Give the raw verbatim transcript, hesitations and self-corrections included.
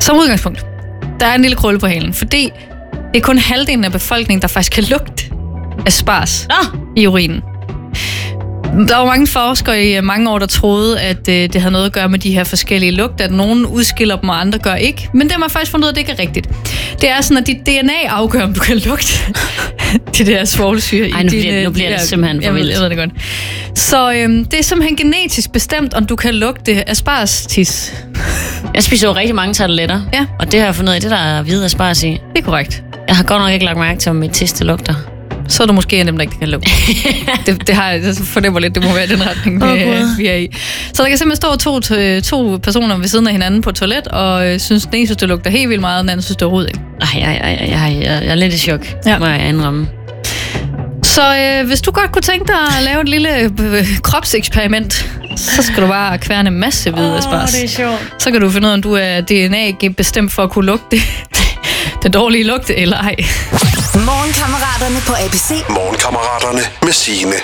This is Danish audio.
Som udgangspunkt, der er en lille krølle på halen, fordi det er kun halvdelen af befolkningen, der faktisk kan lugte asparges Nå! i urinen. Der var mange forskere i mange år, der troede, at det havde noget at gøre med de her forskellige lugter, at nogen udskiller dem, og andre gør ikke. Men det har man faktisk fundet ud af, at det ikke er rigtigt. Det er sådan, at dit D N A afgør, om du kan lugte det der svovlsyre i Ej, nu bliver, dine... nu bliver det ja, simpelthen for jeg ved, vildt. jeg ved det godt. Så øhm, det er simpelthen genetisk bestemt, om du kan lugte asparges-tis. Jeg spiser jo rigtig mange tarteletter, Ja. og det har jeg fundet ud af, det der er hvide asparges i. Det er korrekt. Jeg har godt nok ikke lagt mærke til, om mit tiste lugter. Så er du måske en af dem, der ikke kan lugte. det, det har jeg jeg fornemmer lidt, det må være den retning, vi, Åh, Gud. vi er i. Så der kan simpelthen stå to, to personer ved siden af hinanden på et toilet, og øh, synes, den ene synes, det lugter helt vildt meget, og den anden synes, det overhovedet ikke. Ej, ej, ej, ej, ej, jeg er lidt i chok, Ja. ja. må jeg indrømme. Så øh, hvis du godt kunne tænke dig at lave et lille øh, kropseksperiment, så skal du bare kværne en masse hvide asparges. det er sjovt. Så kan du finde ud af, om du er D N A bestemt for at kunne lugte den dårlige lugte, eller ej. Morgenkammeraterne på A B C. Morgenkammeraterne med Signe.